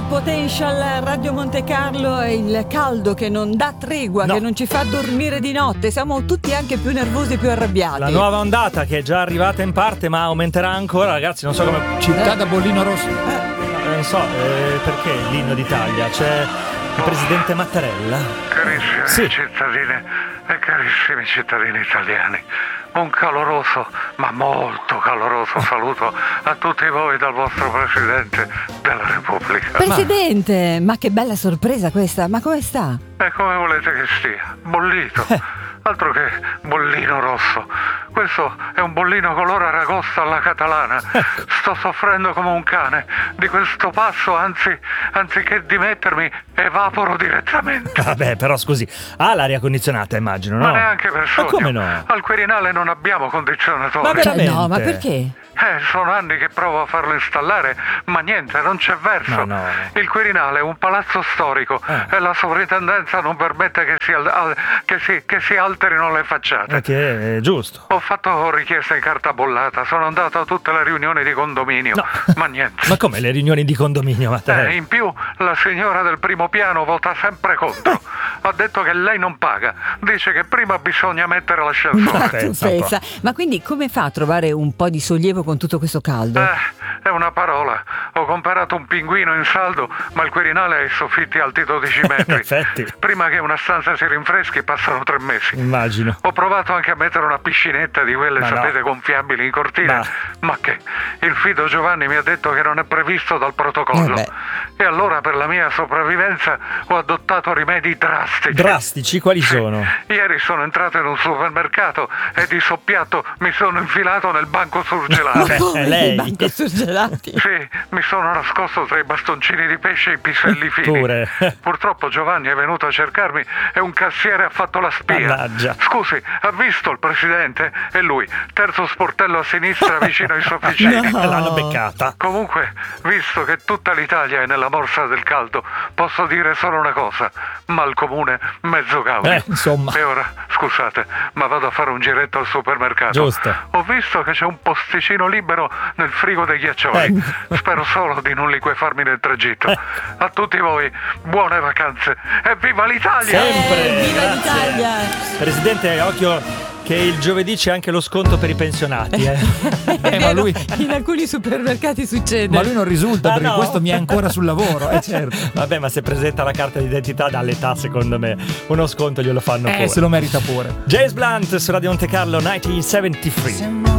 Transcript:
Potential Radio Monte Carlo, e il caldo che non dà tregua, che non ci fa dormire di notte. Siamo tutti anche più nervosi e più arrabbiati. La nuova ondata che è già arrivata in parte, ma aumenterà ancora, ragazzi. Non so come. Città da bollino rosso. Non so perché l'inno d'Italia. C'è il presidente Mattarella. Carissime cittadine e carissimi cittadini italiani, un caloroso, ma molto caloroso saluto a tutti voi dal vostro Presidente della Repubblica. Presidente, ma che bella sorpresa questa, ma come sta? E come volete che stia? Bollito. Altro che bollino rosso. Questo è un bollino color aragosta alla catalana. Sto soffrendo come un cane. Di questo passo, anziché dimettermi, evaporo direttamente. Vabbè, però scusi, ha l'aria condizionata, immagino, no? Ma neanche per sogno. Ma come no? Al Quirinale non abbiamo condizionatori. Ma veramente? No, ma perché? Sono anni che provo a farlo installare, ma niente, non c'è verso. No. Il Quirinale è un palazzo storico e la sovrintendenza non permette che si alterino le facciate. Perché è giusto. Ho fatto richiesta in carta bollata, sono andato a tutte le riunioni di condominio, ma niente. Ma come le riunioni di condominio, Mattarella? In più, la signora del primo piano vota sempre contro. Ha detto che lei non paga, dice che prima bisogna mettere l'ascensore. Ma quindi come fa a trovare un po' di sollievo con tutto questo caldo? È una parola. Ho comprato un pinguino in saldo, ma il Quirinale ha i soffitti alti 12 metri. In effetti. Prima che una stanza si rinfreschi passano 3 mesi. Immagino. Ho provato anche a mettere una piscinetta di quelle, sapete, gonfiabili in cortile. Ma che? Il fido Giovanni mi ha detto che non è previsto dal protocollo. E allora, per la mia sopravvivenza, ho adottato rimedi drastici. Drastici? Quali sono? Ieri sono entrato in un supermercato e di soppiatto mi sono infilato nel banco surgelato. Lei? Banco surgelati? Sì, mi sono nascosto tra i bastoncini di pesce e i piselli fini. Purtroppo Giovanni è venuto a cercarmi e un cassiere ha fatto la spia. Mannaggia. Scusi, ha visto il presidente? E lui, terzo sportello a sinistra vicino ai sofficini. L'hanno beccata. Comunque, visto che tutta l'Italia è nella morsa del caldo, posso dire solo una cosa: mal comune, mezzo cavolo. Insomma. E ora, scusate, ma vado a fare un giretto al supermercato. Giusto. Ho visto che c'è un posticino libero nel frigo dei ghiaccioli. Spero solo di non liquefarmi nel tragitto. A tutti voi, buone vacanze e viva l'Italia! Sempre! Viva Grazie. l'Italia! Presidente, occhio che il giovedì c'è anche lo sconto per i pensionati. Ma lui, in alcuni supermercati succede. ma lui non risulta, perché questo mi è ancora sul lavoro, certo. Vabbè, ma se presenta la carta d'identità dall'età, secondo me uno sconto glielo fanno pure. Se lo merita pure. James Blunt su Radio Monte Carlo 1973.